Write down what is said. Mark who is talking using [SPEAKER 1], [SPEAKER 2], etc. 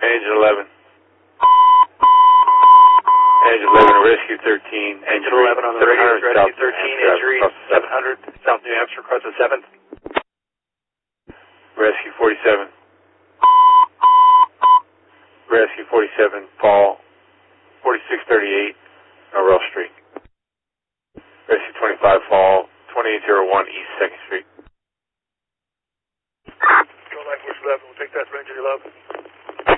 [SPEAKER 1] Engine 11. Engine 11, Rescue 13.
[SPEAKER 2] Engine 11 on the radio, Rescue 13, injury 700, South New Hampshire, across the 7th.
[SPEAKER 1] Rescue 47. Rescue 47, Paul, 4638, Norrell Street. Rescue 25, Fall, 2801 East 2nd Street.
[SPEAKER 2] Go like we're 11, we'll take that for engine 11.